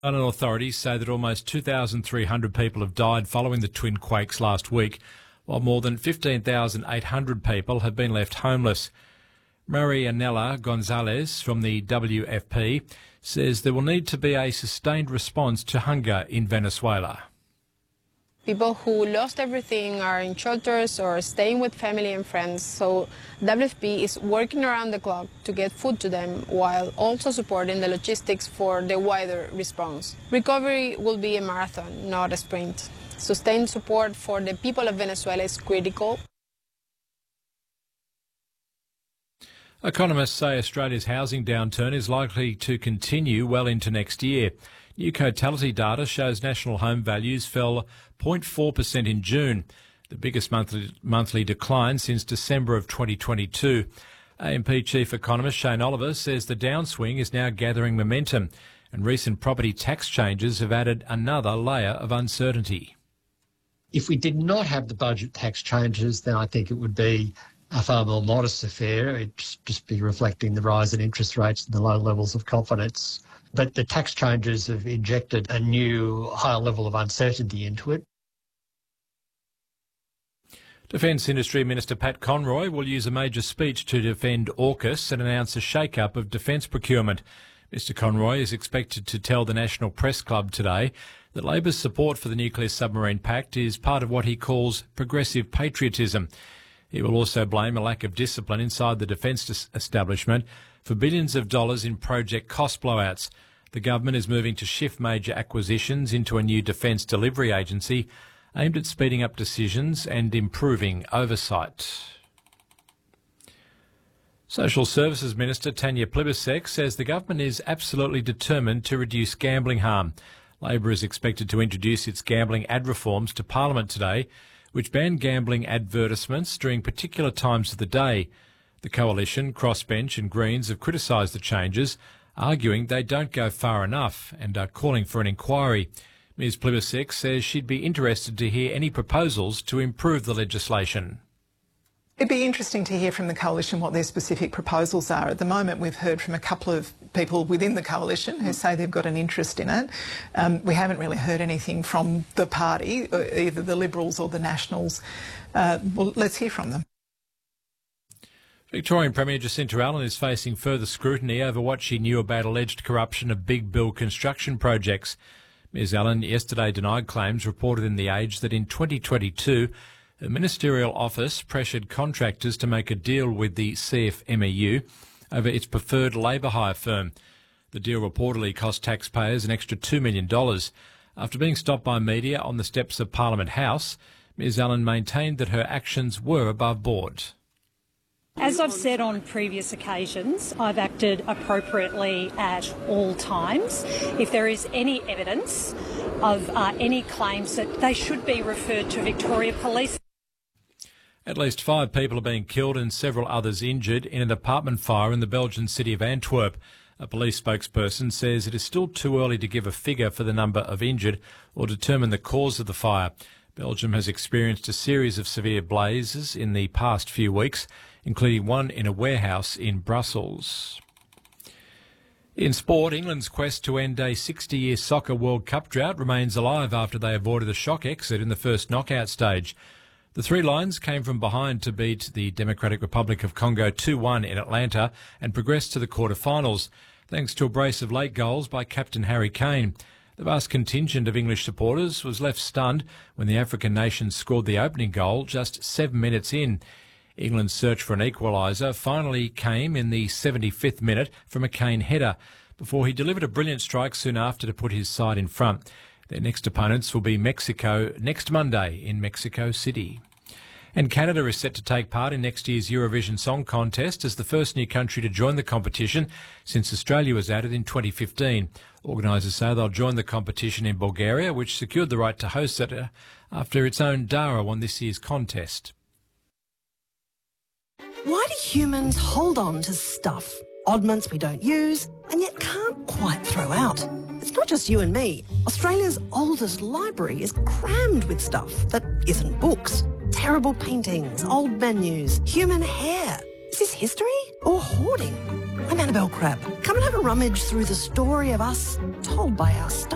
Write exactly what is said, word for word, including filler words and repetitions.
Venezuelan authorities say that almost two thousand three hundred people have died following the twin quakes last week, while more than fifteen thousand eight hundred people have been left homeless. Marianela Gonzalez from the W F P says there will need to be a sustained response to hunger in Venezuela. People who lost everything are in shelters or staying with family and friends, so W F P is working around the clock to get food to them while also supporting the logistics for the wider response. Recovery will be a marathon, not a sprint. Sustained support for the people of Venezuela is critical. Economists say Australia's housing downturn is likely to continue well into next year. New Cotality data shows national home values fell zero point four percent in June, the biggest monthly, monthly decline since December of twenty twenty-two. A M P Chief Economist Shane Oliver says the downswing is now gathering momentum, and recent property tax changes have added another layer of uncertainty. If we did not have the budget tax changes, then I think it would be a far more modest affair. It'd just be reflecting the rise in interest rates and the low levels of confidence. But the tax changes have injected a new higher level of uncertainty into it. Defence Industry Minister Pat Conroy will use a major speech to defend AUKUS and announce a shake-up of defence procurement. Mister Conroy is expected to tell the National Press Club today that Labor's support for the Nuclear Submarine Pact is part of what he calls progressive patriotism. He will also blame a lack of discipline inside the defence establishment for billions of dollars in project cost blowouts. The government is moving to shift major acquisitions into a new defence delivery agency aimed at speeding up decisions and improving oversight. Social Services Minister Tanya Plibersek says the government is absolutely determined to reduce gambling harm. Labor is expected to introduce its gambling ad reforms to Parliament today, which ban gambling advertisements during particular times of the day. The Coalition, Crossbench and Greens have criticised the changes, arguing they don't go far enough and are calling for an inquiry. Ms Plibersek says she'd be interested to hear any proposals to improve the legislation. It'd be interesting to hear from the Coalition what their specific proposals are. At the moment, we've heard from a couple of people within the Coalition who say they've got an interest in it. Um, we haven't really heard anything from the party, either the Liberals or the Nationals. Uh, well, let's hear from them. Victorian Premier Jacinta Allen is facing further scrutiny over what she knew about alleged corruption of big bill construction projects. Ms Allen yesterday denied claims reported in The Age that in twenty twenty-two, her ministerial office pressured contractors to make a deal with the C F M E U over its preferred labour hire firm. The deal reportedly cost taxpayers an extra two million dollars. After being stopped by media on the steps of Parliament House, Ms Allen maintained that her actions were above board. As I've said on previous occasions, I've acted appropriately at all times. If there is any evidence of uh, any claims, that they should be referred to Victoria Police. At least five people are being killed and several others injured in an apartment fire in the Belgian city of Antwerp. A police spokesperson says it is still too early to give a figure for the number of injured or determine the cause of the fire. Belgium has experienced a series of severe blazes in the past few weeks, including one in a warehouse in Brussels. In sport, England's quest to end a sixty-year Soccer World Cup drought remains alive after they avoided a shock exit in the first knockout stage. The Three Lions came from behind to beat the Democratic Republic of Congo two one in Atlanta and progressed to the quarter-finals, thanks to a brace of late goals by captain Harry Kane. The vast contingent of English supporters was left stunned when the African nation scored the opening goal just seven minutes in. England's search for an equaliser finally came in the seventy-fifth minute from a Kane header, before he delivered a brilliant strike soon after to put his side in front. Their next opponents will be Mexico next Monday in Mexico City. And Canada is set to take part in next year's Eurovision Song Contest as the first new country to join the competition since Australia was added in twenty fifteen. Organisers say they'll join the competition in Bulgaria, which secured the right to host it after its own Dara won this year's contest. Why do humans hold on to stuff, oddments we don't use, and yet can't quite throw out? It's not just you and me. Australia's oldest library is crammed with stuff that isn't books. Terrible paintings, old menus, human hair. Is this history or hoarding? I'm Annabelle Crabb. Come and have a rummage through the story of us told by our stuff.